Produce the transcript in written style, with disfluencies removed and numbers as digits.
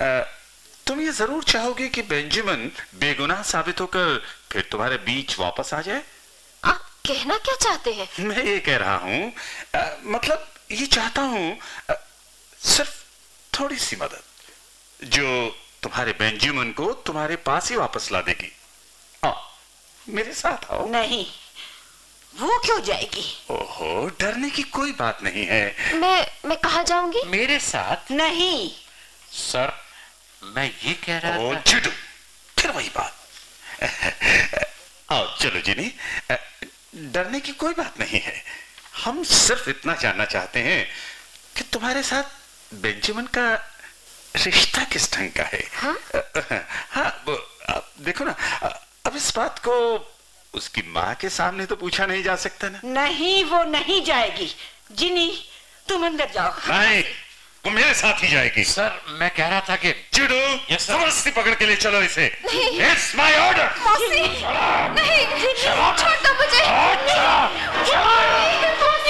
तुम ये जरूर चाहोगे कि बेंजामिन बेगुनाह साबित होकर फिर तुम्हारे बीच वापस आ जाए? आप कहना क्या चाहते हैं? मैं ये कह रहा हूँ, मतलब ये चाहता हूँ, सिर्फ थोड़ी सी मदद जो तुम्हारे बेंजामिन को तुम्हारे पास ही वापस ला देगी। आओ, मेरे साथ आओ। नहीं, वो क्यों जाएगी? ओहो, डरने की कोई बात नहीं है। मैं कहाँ जाऊंगी? मेरे साथ नहीं। सर, मैं ये कह रहा था। चिटू, फिर वही बात। आओ चलो जिनी, डरने की कोई बात नहीं है। हम सिर्फ इतना जानना चाहते हैं कि तुम्हारे साथ बेंजामिन का रिश्ता किस ढंग का है। हाँ? हाँ, देखो ना, अब इस बात को उसकी माँ के सामने तो पूछा नहीं जा सकता ना। नहीं, वो नहीं जाएगी। जिनी, तुम अंदर जाओ। नहीं, वो मेरे साथ ही जाएगी। सर, मैं कह रहा था कि चिड़ू, Yes, sir. जबरदस्ती पकड़ के ले चलो इसे। It's my order.